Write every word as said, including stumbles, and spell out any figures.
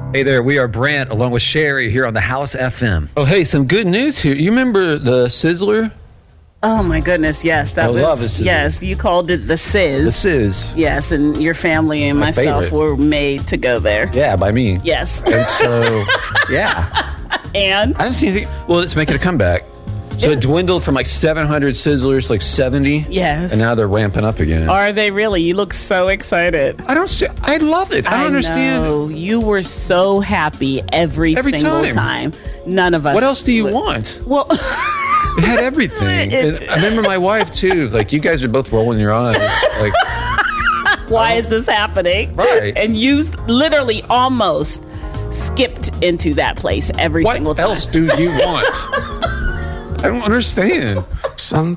Hey there, we are Brant along with Sherry here on the House F M. Oh, hey, some good news here. You remember the Sizzler? Oh my goodness, yes, that I was love it. yes. You called it the Sizz. The Sizz. Yes, and your family and My myself favorite. were made to go there. Yeah, by me. Yes, And so, yeah. and I don't see anything. Well, let's make it a comeback. So it dwindled from like seven hundred Sizzlers to like seventy. Yes. And now they're ramping up again. are they really? You look so excited. I don't see. I love it. I don't understand. know. You were so happy every, Every single time. time. None of us. What else do you would- want? Well, It had everything. It- And I remember my wife too. Like, you guys are both rolling your eyes. Like, why is this happening? Right. And you literally almost skipped into that place every what single time. else do you want? I don't understand. Some